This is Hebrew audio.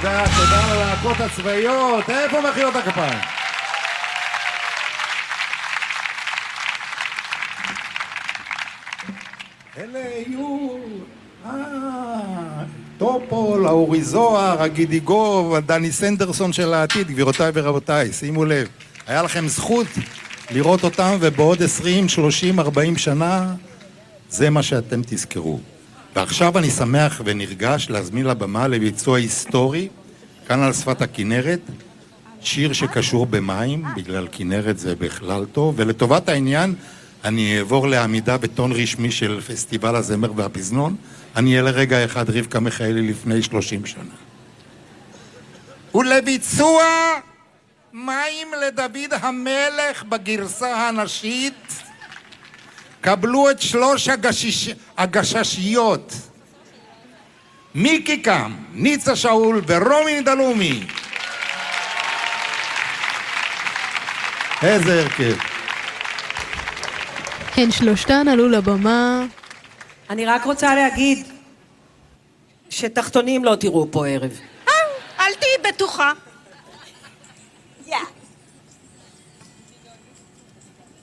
תודה ללהקות הצבאיות. איפה מחיאות הכפיים? אלה יהיו... טופול, האורי זוהר, הגידי גוב, דני סנדרסון של העתיד. גבירותיי ורבותיי, שימו לב, היה לכם זכות לראות אותם, ובעוד 20, 30, 40 שנה זה מה שאתם תזכרו. ועכשיו אני שמח ונרגש להזמין לבמה לביצוע היסטורי כאן על שפת הכנרת, שיר שקשור במים, בגלל כנרת זה בכלל טוב, ולטובת העניין אני אעבור לעמידה בטון רשמי של פסטיבל הזמר והפזנון. אני אהיה לרגע אחד רבקה מיכאלי לפני 30 שנה. ולביצוע מים לדוד המלך בגרסה הנשית, קבלו את 3 הגששיות, מיקי קם, ניצה שאול ורומי דלומי. איזה הרכב. הן שלושתן עלו לבמה. אני רק רוצה להגיד שתחתונים לא תראו פה ערב. אל תהי בטוחה.